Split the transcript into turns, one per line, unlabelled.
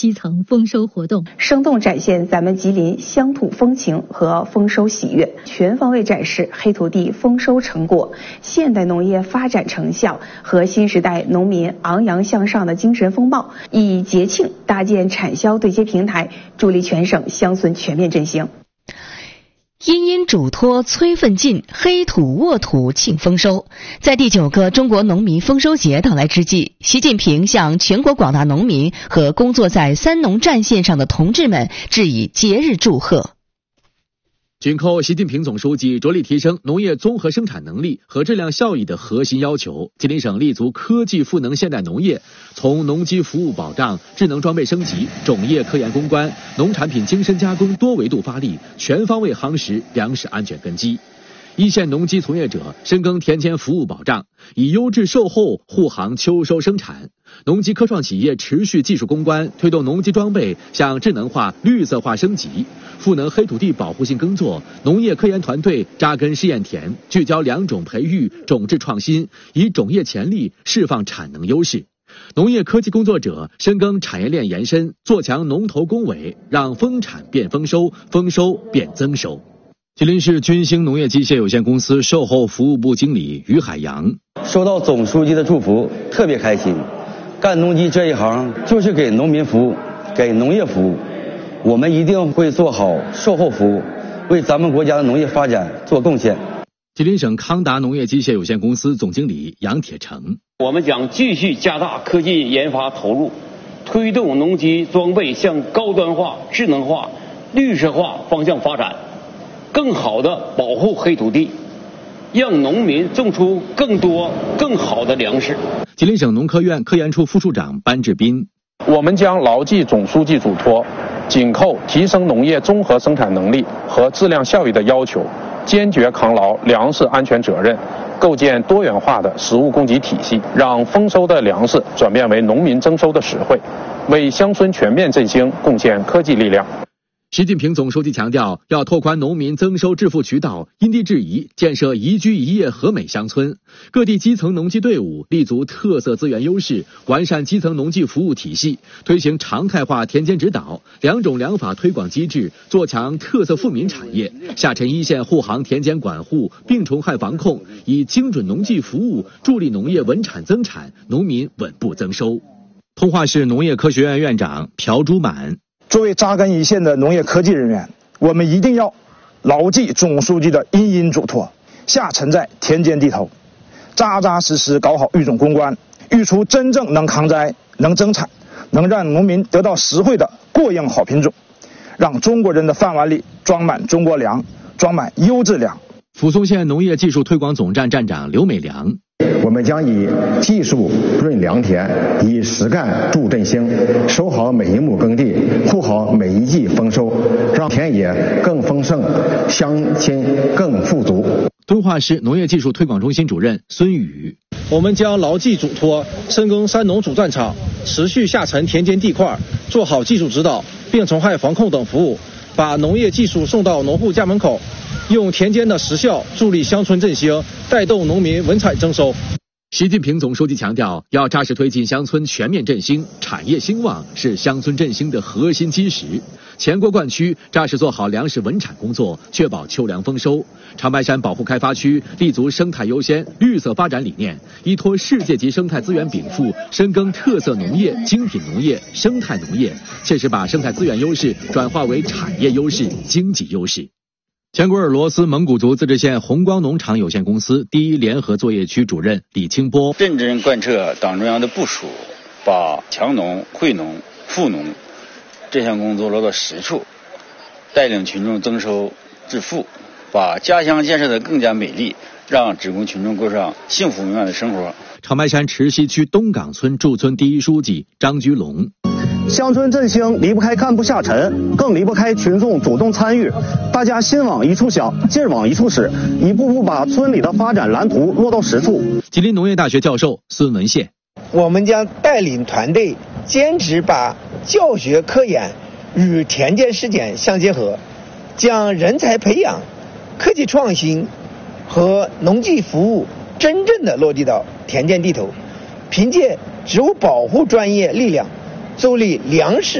基层丰收活动，
生动展现咱们吉林乡土风情和丰收喜悦，全方位展示黑土地丰收成果、现代农业发展成效和新时代农民昂扬向上的精神风貌，以节庆搭建产销对接平台，助力全省乡村全面振兴。
殷殷嘱托催奋进，黑土沃土庆丰收。在第9个中国农民丰收节到来之际，习近平向全国广大农民和工作在三农战线上的同志们致以节日祝贺。
紧扣习近平总书记着力提升农业综合生产能力和质量效益的核心要求，吉林省立足科技赋能现代农业，从农机服务保障、智能装备升级、种业科研攻关、农产品精深加工多维度发力，全方位夯实粮食安全根基。一线农机从业者深耕田间服务保障，以优质售后护航秋收生产。农机科创企业持续技术攻关，推动农机装备向智能化、绿色化升级，赋能黑土地保护性耕作。农业科研团队扎根试验田，聚焦良种培育、种质创新，以种业潜力释放产能优势。农业科技工作者深耕产业链延伸，做强农头工尾，让丰产变丰收，丰收变增收。吉林市军兴农业机械有限公司售后服务部经理于海洋：
收到总书记的祝福，特别开心。干农机这一行就是给农民服务，给农业服务，我们一定会做好售后服务，为咱们国家的农业发展做贡献。
吉林省康达农业机械有限公司总经理杨铁成：
我们将继续加大科技研发投入，推动农机装备向高端化、智能化、绿色化方向发展，更好地保护黑土地，让农民种出更多更好的粮食。
吉林省农科院科研处副处长班志斌：
我们将牢记总书记嘱托，紧扣提升农业综合生产能力和质量效益的要求，坚决扛牢粮食安全责任，构建多元化的食物供给体系，让丰收的粮食转变为农民增收的实惠，为乡村全面振兴贡献科技力量。
习近平总书记强调，要拓宽农民增收致富渠道，因地制宜建设宜居宜业和美乡村。各地基层农机队伍立足特色资源优势，完善基层农技服务体系，推行常态化田间指导、良种良法推广机制，做强特色富民产业。下沉一线护航田间管护、病虫害防控，以精准农技服务助力农业稳产增产，农民稳步增收。通化市农业科学院院长朴朱满：
作为扎根一线的农业科技人员，我们一定要牢记总书记的殷殷嘱托，下沉在田间地头，扎扎实实搞好育种攻关，育出真正能抗灾、能增产、能让农民得到实惠的过硬好品种，让中国人的饭碗里装满中国粮，装满优质粮。
抚松县农业技术推广总站站长刘美良：
我们将以技术润良田，以实干助振兴，守好每一亩耕地，护好每一季丰收，让田野更丰盛，乡亲更富足。
敦化市农业技术推广中心主任孙宇：
我们将牢记嘱托，深耕三农主战场，持续下沉田间地块，做好技术指导、病虫害防控等服务，把农业技术送到农户家门口，用田间的实效助力乡村振兴，带动农民稳产增收。
习近平总书记强调，要扎实推进乡村全面振兴，产业兴旺是乡村振兴的核心基石。全国灌区扎实做好粮食稳产工作，确保秋粮丰收。长白山保护开发区立足生态优先、绿色发展理念，依托世界级生态资源禀赋，深耕特色农业、精品农业、生态农业，切实把生态资源优势转化为产业优势、经济优势。全国尔罗斯蒙古族自治县红光农场有限公司第一联合作业区主任李清波：
认真贯彻党中央的部署，把强农、惠农、富农这项工作落到实处，带领群众增收致富，把家乡建设得更加美丽，让职工群众过上幸福美满的生活。
长白山池西区东岗村驻村第一书记张居龙：
乡村振兴离不开干部下沉，更离不开群众主动参与，大家心往一处想，劲儿往一处使，一步步把村里的发展蓝图落到实处。
吉林农业大学教授孙文宪：
我们将带领团队坚持把教学科研与田间实践相结合，将人才培养、科技创新和农技服务真正的落地到田间地头，凭借植物保护专业力量，助力粮食